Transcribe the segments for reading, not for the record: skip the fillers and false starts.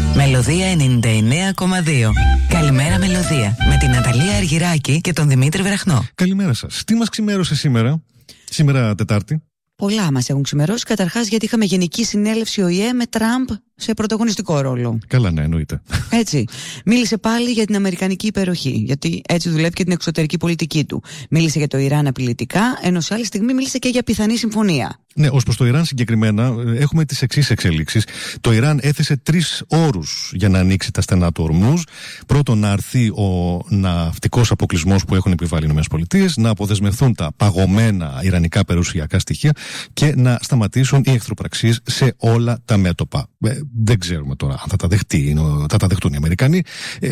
Μελωδία 99,2. Καλημέρα Μελωδία, με την Ναταλία Αργυράκη και τον Δημήτρη Βραχνό. Καλημέρα σας. Τι μας ξημέρωσε σήμερα Τετάρτη? Πολλά μας έχουν ξημερώσει. Καταρχάς, γιατί είχαμε Γενική Συνέλευση ΟΗΕ με Τραμπ σε πρωταγωνιστικό ρόλο. Καλά, ναι, εννοείται. Έτσι. Μίλησε πάλι για την αμερικανική υπεροχή, γιατί έτσι δουλεύει και την εξωτερική πολιτική του. Μίλησε για το Ιράν απειλητικά, ενώ σε άλλη στιγμή μίλησε και για πιθανή συμφωνία. Ναι, ως προς το Ιράν συγκεκριμένα, έχουμε τις εξής εξελίξεις. Το Ιράν έθεσε 3 όρους για να ανοίξει τα στενά του Ορμούζ. Πρώτον, να αρθεί ο ναυτικός αποκλεισμός που έχουν επιβάλει οι ΗΠΑ, να αποδεσμευθούν τα παγωμένα ιρανικά περιουσιακά στοιχεία και να σταματήσουν οι εχθροπραξίες σε όλα τα μέτωπα. Δεν ξέρουμε τώρα αν θα τα δεχτούν οι Αμερικανοί.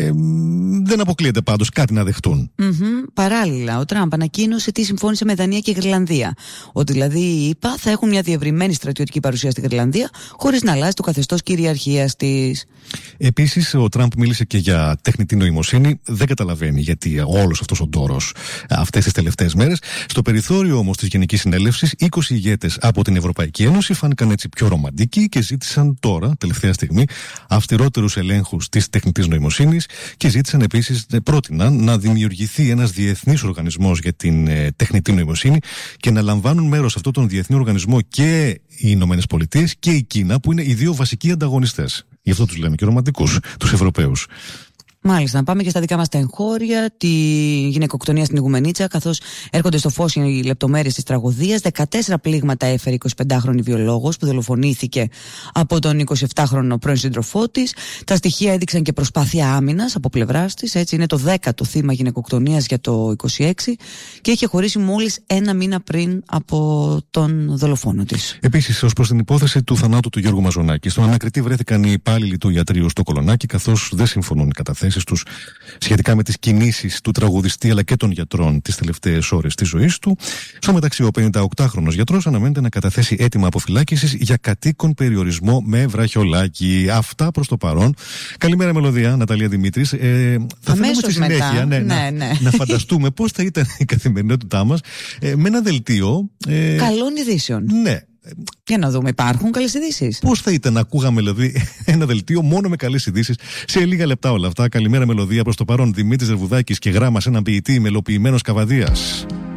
Δεν αποκλείεται πάντως κάτι να δεχτούν. Παράλληλα, ο Τραμπ ανακοίνωσε τι συμφώνησε με Δανία και Γρυλανδία. Ότι δηλαδή οι ΗΠΑ θα έχουν μια διευρυμένη στρατιωτική παρουσία στη Γρυλανδία, χωρίς να αλλάζει το καθεστώς κυριαρχίας της. Επίσης, ο Τραμπ μίλησε και για τεχνητή νοημοσύνη. Δεν καταλαβαίνει γιατί όλος αυτός ο ντόρος αυτές τις τελευταίες μέρες. Στο περιθώριο όμως της Γενικής Συνέλευσης, 20 ηγέτες από την Ευρωπαϊκή Ένωση φάνηκαν έτσι πιο ρομαντικοί και ζήτησαν τώρα, τελευταία στιγμή, αυστηρότερους ελέγχους της τεχνητής νοημοσύνης και ζήτησαν επίσης, πρότειναν να δημιουργηθεί ένας διεθνής οργανισμός για την τεχνητή νοημοσύνη και να λαμβάνουν μέρος σε αυτόν τον διεθνή οργανισμό και οι Ηνωμένες Πολιτείες και η Κίνα, που είναι οι δύο βασικοί ανταγωνιστές. Γι' αυτό τους λέμε και ρομαντικούς, τους Ευρωπαίους. Μάλιστα, να πάμε και στα δικά μας τα εγχώρια, τη γυναικοκτονία στην Ιγουμενίτσα, καθώς έρχονται στο φως οι λεπτομέρειες της τραγωδίας. 14 πλήγματα έφερε η 25χρονη βιολόγος που δολοφονήθηκε από τον 27χρονο πρώην σύντροφό της. Τα στοιχεία έδειξαν και προσπάθεια άμυνας από πλευράς της. Έτσι, είναι το 10ο θύμα γυναικοκτονίας για το 26 και είχε χωρίσει μόλις 1 μήνα πριν από τον δολοφόνο της. Επίσης, ως προς την υπόθεση του θανάτου του Γιώργου Μαζονάκη, στον ανακριτή βρέθηκαν οι υπάλληλοι του ιατρείου στο Κολονάκι, καθώς δεν συμφωνούν οι καταθέσεις τους σχετικά με τις κινήσεις του τραγουδιστή αλλά και των γιατρών τις τελευταίες ώρες της ζωής του. Στο μεταξύ, ο 58χρονος γιατρός αναμένεται να καταθέσει αίτημα αποφυλάκησης για κατοίκον περιορισμό με βραχιολάκι. Αυτά προς το παρόν. Καλημέρα Μελωδία, Ναταλία Δημήτρης. Θα θέλαμε στη συνέχεια να φανταστούμε πώς θα ήταν η καθημερινότητά μας με ένα δελτίο καλών ειδήσεων. Ναι. Για να δούμε, υπάρχουν καλές ειδήσεις. Πώς θα ήταν να ακούγαμε δηλαδή ένα δελτίο μόνο με καλές ειδήσεις σε λίγα λεπτά όλα αυτά. Καλημέρα Μελωδία, προς το παρόν Δημήτρης Ρεβουδάκης και γράμμα σε έναν ποιητή μελοποιημένος Καβαδίας.